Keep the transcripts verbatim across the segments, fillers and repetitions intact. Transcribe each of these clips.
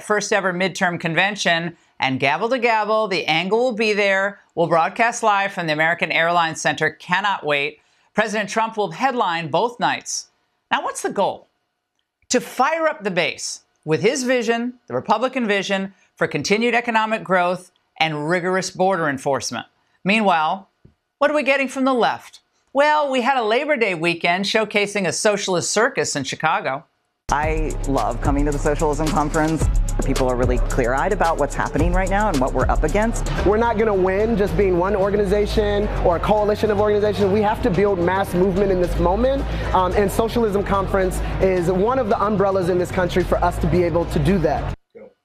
that first ever midterm convention. And gavel to gavel, the angle will be there. We'll broadcast live from the American Airlines Center. Cannot wait. President Trump will headline both nights. Now, what's the goal? To fire up the base with his vision, the Republican vision, for continued economic growth and rigorous border enforcement. Meanwhile, what are we getting from the left? Well, we had a Labor Day weekend showcasing a socialist circus in Chicago. I love coming to the Socialism Conference. People are really clear-eyed about what's happening right now and what we're up against. We're not going to win just being one organization or a coalition of organizations. We have to build mass movement in this moment. Um, and Socialism Conference is one of the umbrellas in this country for us to be able to do that.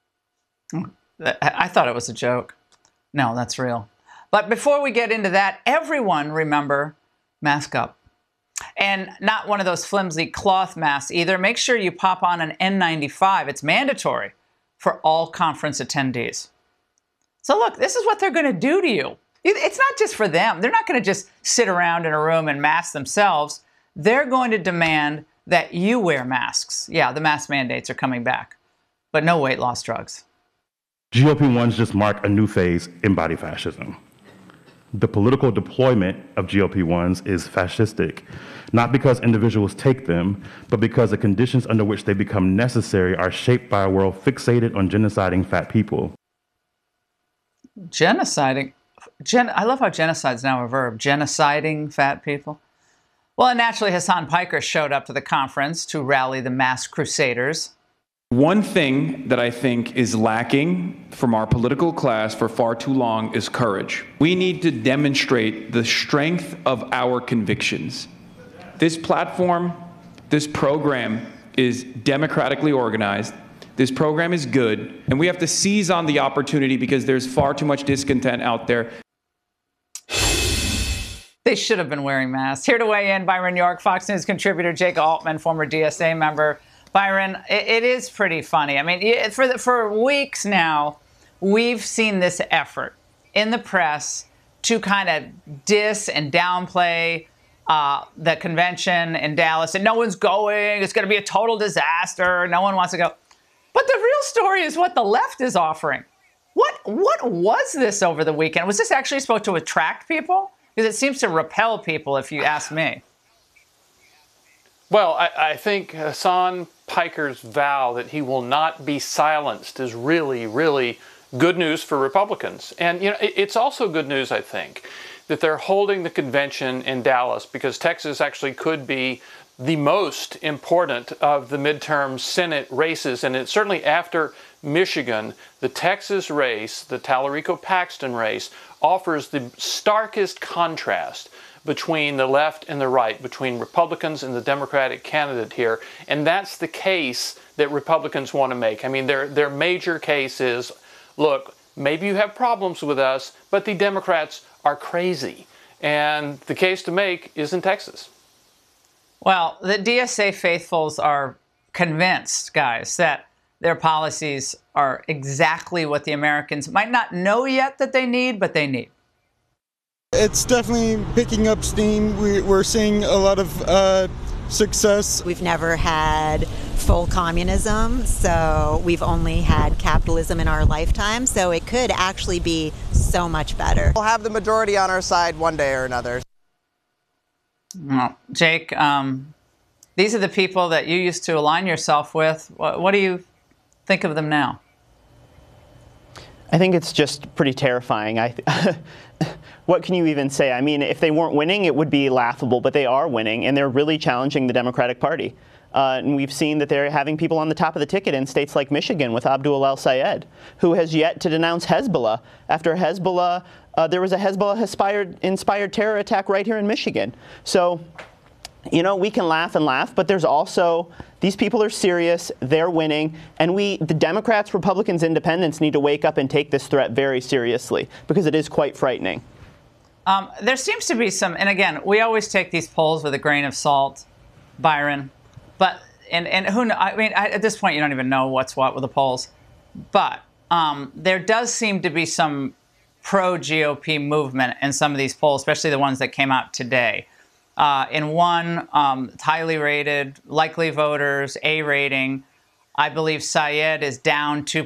I thought it was a joke. No, that's real. But before we get into that, everyone remember, mask up. And not one of those flimsy cloth masks either. Make sure you pop on an N ninety-five. It's mandatory for all conference attendees. So look, this is what they're going to do to you. It's not just for them. They're not going to just sit around in a room and mask themselves. They're going to demand that you wear masks. Yeah, the mask mandates are coming back, but no weight loss drugs. G O P ones just mark a new phase in body fascism. The political deployment of G O P ones is fascistic, not because individuals take them, but because the conditions under which they become necessary are shaped by a world fixated on genociding fat people. Genociding? Gen I love how genocide's now a verb. Genociding fat people? Well, and naturally, Hasan Piker showed up to the conference to rally the mask crusaders. One thing that I think is lacking from our political class for far too long is courage. We need to demonstrate the strength of our convictions. This platform, this program is democratically organized. This program is good, and we have to seize on the opportunity because there's far too much discontent out there. They should have been wearing masks. Here to weigh in, Byron York, Fox News contributor, Jake Altman, former D S A member. Byron, it, it is pretty funny. I mean, for, the, for weeks now, we've seen this effort in the press to kind of diss and downplay uh, the convention in Dallas. And no one's going. It's going to be a total disaster. No one wants to go. But the real story is what the left is offering. What, what was this over the weekend? Was this actually supposed to attract people? Because it seems to repel people, if you ask me. Well, I, I think Hasan Piker's vow that he will not be silenced is really, really good news for Republicans. And, you know, it, it's also good news, I think, that they're holding the convention in Dallas because Texas actually could be the most important of the midterm Senate races. And it's certainly after Michigan, the Texas race, the Tallarico-Paxton race, offers the starkest contrast between the left and the right, between Republicans and the Democratic candidate here. And that's the case that Republicans want to make. I mean, their, their major case is, look, maybe you have problems with us, but the Democrats are crazy. And the case to make is in Texas. Well, the D S A faithfuls are convinced, guys, that their policies are exactly what the Americans might not know yet that they need, but they need. It's definitely picking up steam. We, we're seeing a lot of uh, success. We've never had full communism, so we've only had capitalism in our lifetime, so it could actually be so much better. We'll have the majority on our side one day or another. Well, Jake, um, these are the people that you used to align yourself with. What, what do you think of them now? I think it's just pretty terrifying. I what can you even say? I mean, if they weren't winning, it would be laughable, but they are winning, and they're really challenging the Democratic Party. Uh, and we've seen that they're having people on the top of the ticket in states like Michigan with Abdul El-Sayed, who has yet to denounce Hezbollah after Hezbollah, uh, there was a Hezbollah-inspired inspired terror attack right here in Michigan. So, you know, we can laugh and laugh, but there's also, these people are serious, they're winning, and we, the Democrats, Republicans, Independents need to wake up and take this threat very seriously, because it is quite frightening. Um, there seems to be some, and again, we always take these polls with a grain of salt, Byron, but, and, and who, I mean, I, at this point, you don't even know what's what with the polls, but um, there does seem to be some pro-G O P movement in some of these polls, especially the ones that came out today. Uh, in one, um, it's highly rated, likely voters, A rating. I believe Sayed is down two